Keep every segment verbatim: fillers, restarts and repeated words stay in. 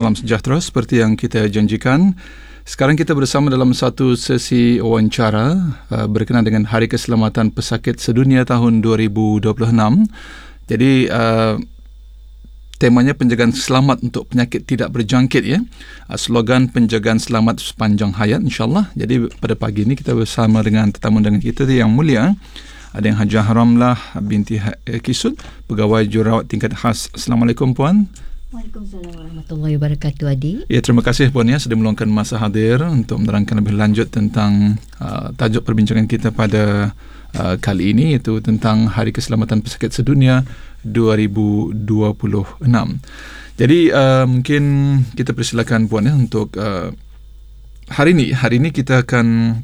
salam sejahtera seperti yang kita janjikan. Sekarang kita bersama dalam satu sesi wawancara uh, berkenaan dengan Hari Keselamatan Pesakit Sedunia tahun dua ribu dua puluh enam. Jadi uh, temanya penjagaan selamat untuk penyakit tidak berjangkit, ya. Uh, slogan penjagaan selamat sepanjang hayat, insyaAllah. Jadi pada pagi ini kita bersama dengan tetamu dengan kita yang mulia. Ada yang Hajah Ramlah binti Kisut, Pegawai Jururawat Tingkat Khas. Assalamualaikum Puan. Waalaikumsalam warahmatullahi wabarakatuh, Adi. Ya, terima kasih Puan ya sudah meluangkan masa hadir untuk menerangkan lebih lanjut tentang uh, tajuk perbincangan kita pada uh, kali ini, iaitu tentang Hari Keselamatan Pesakit Sedunia dua ribu dua puluh enam. Jadi uh, mungkin kita persilakan Puan ya untuk uh, hari ini. Hari ini kita akan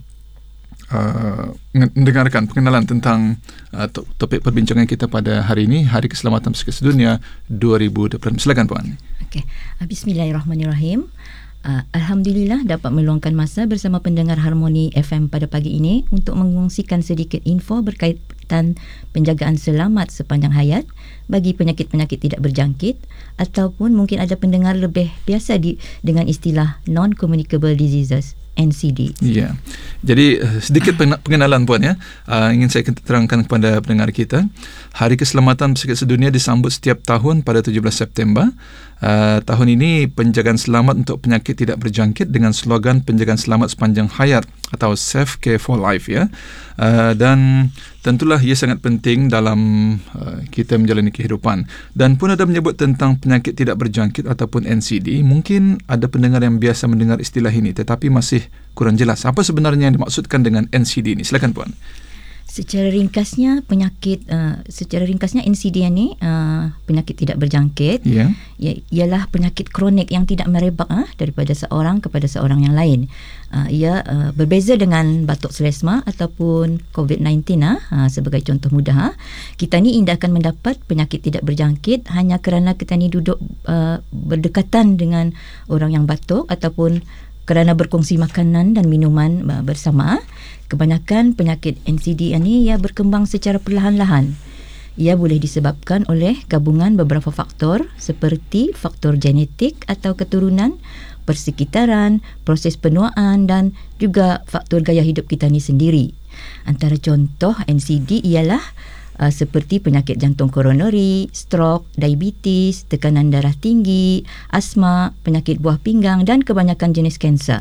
Uh, mendengarkan pengenalan tentang uh, topik perbincangan kita pada hari ini, Hari Keselamatan Pesakit Sedunia dua ribu dua puluh enam. Silakan Puan. Okey. Bismillahirrahmanirrahim. Uh, Alhamdulillah dapat meluangkan masa bersama pendengar Harmoni F M pada pagi ini untuk mengongsikan sedikit info berkaitan penjagaan selamat sepanjang hayat bagi penyakit-penyakit tidak berjangkit, ataupun mungkin ada pendengar lebih biasa di, dengan istilah non-communicable diseases, N C D. Ya. Jadi sedikit pengenalan Puan ya. Uh, ingin saya terangkan kepada pendengar kita. Hari Keselamatan Pesakit Sedunia disambut setiap tahun pada tujuh belas September. Uh, tahun ini penjagaan selamat untuk penyakit tidak berjangkit dengan slogan penjagaan selamat sepanjang hayat atau Safe Care for Life, ya. Uh, dan tentulah ia sangat penting dalam uh, kita menjalani kehidupan. Dan pun ada menyebut tentang penyakit tidak berjangkit ataupun N C D. Mungkin ada pendengar yang biasa mendengar istilah ini tetapi masih kurang jelas apa sebenarnya yang dimaksudkan dengan N C D ini. Silakan Puan. Secara ringkasnya penyakit uh, secara ringkasnya N C D ini uh, penyakit tidak berjangkit. Yeah. Ia, ialah penyakit kronik yang tidak merebak uh, daripada seorang kepada seorang yang lain. Uh, ia uh, berbeza dengan batuk selesma ataupun covid sembilan belas uh, sebagai contoh mudah. Uh. Kita ni indah akan mendapat penyakit tidak berjangkit hanya kerana kita ni duduk uh, berdekatan dengan orang yang batuk ataupun kerana berkongsi makanan dan minuman uh, bersama. Kebanyakan penyakit N C D ini ia berkembang secara perlahan-lahan. Ia boleh disebabkan oleh gabungan beberapa faktor seperti faktor genetik atau keturunan, persekitaran, proses penuaan dan juga faktor gaya hidup kita ni sendiri. Antara contoh N C D ialah uh, seperti penyakit jantung koronari, stroke, diabetes, tekanan darah tinggi, asma, penyakit buah pinggang dan kebanyakan jenis kanser.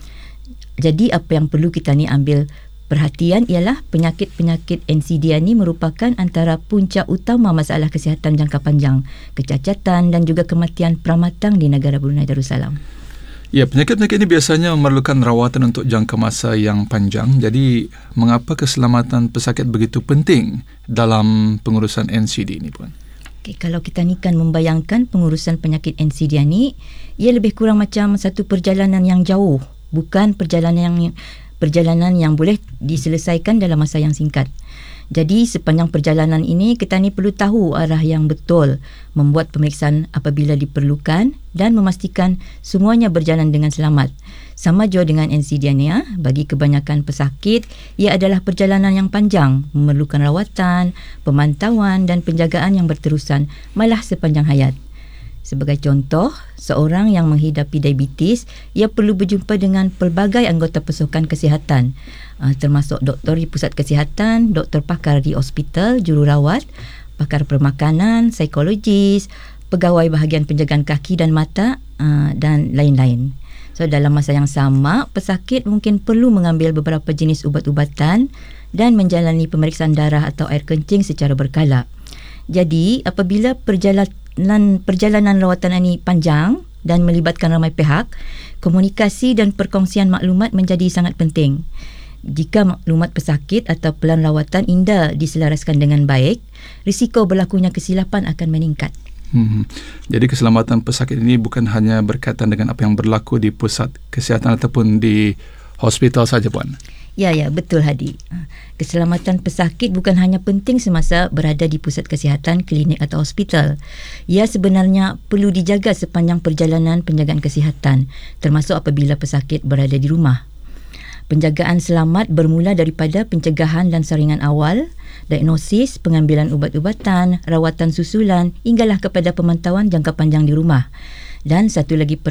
Jadi apa yang perlu kita ni ambil perhatian ialah penyakit-penyakit N C D ini merupakan antara punca utama masalah kesihatan jangka panjang, kecacatan dan juga kematian pramatang di negara Brunei Darussalam. Ya, penyakit-penyakit ini biasanya memerlukan rawatan untuk jangka masa yang panjang. Jadi, mengapa keselamatan pesakit begitu penting dalam pengurusan N C D ini, Puan? Okay, kalau kita ni kan membayangkan pengurusan penyakit N C D ini, ia lebih kurang macam satu perjalanan yang jauh. Bukan perjalanan yang perjalanan yang boleh diselesaikan dalam masa yang singkat. Jadi sepanjang perjalanan ini kita ni perlu tahu arah yang betul, membuat pemeriksaan apabila diperlukan dan memastikan semuanya berjalan dengan selamat. Sama jua dengan N C D ni, ya. Bagi kebanyakan pesakit, ia adalah perjalanan yang panjang, memerlukan rawatan, pemantauan dan penjagaan yang berterusan malah sepanjang hayat. Sebagai contoh, seorang yang menghidapi diabetes, ia perlu berjumpa dengan pelbagai anggota pasukan kesihatan, uh, termasuk doktor di pusat kesihatan, doktor pakar di hospital, jururawat, pakar permakanan, psikologis, pegawai bahagian penjagaan kaki dan mata uh, dan lain-lain. So dalam masa yang sama, pesakit mungkin perlu mengambil beberapa jenis ubat-ubatan dan menjalani pemeriksaan darah atau air kencing secara berkala. Jadi apabila perjalanan perjalanan rawatan ini panjang dan melibatkan ramai pihak, komunikasi dan perkongsian maklumat menjadi sangat penting. Jika maklumat pesakit atau pelan rawatan indah diselaraskan dengan baik, risiko berlakunya kesilapan akan meningkat. Hmm. Jadi keselamatan pesakit ini bukan hanya berkaitan dengan apa yang berlaku di pusat kesihatan ataupun di hospital saja, Puan. Ya, ya, betul Hadi. Keselamatan pesakit bukan hanya penting semasa berada di pusat kesihatan, klinik atau hospital. Ia sebenarnya perlu dijaga sepanjang perjalanan penjagaan kesihatan, termasuk apabila pesakit berada di rumah. Penjagaan selamat bermula daripada pencegahan dan saringan awal, diagnosis, pengambilan ubat-ubatan, rawatan susulan hinggalah kepada pemantauan jangka panjang di rumah. Dan satu lagi